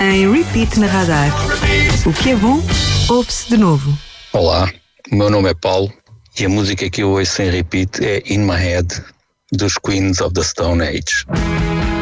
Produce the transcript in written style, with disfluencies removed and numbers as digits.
em repeat na Radar. O que é bom, ouve-se de novo. Olá, o meu nome é Paulo e a música que eu ouço em repeat é In My Head, dos Queens of the Stone Age.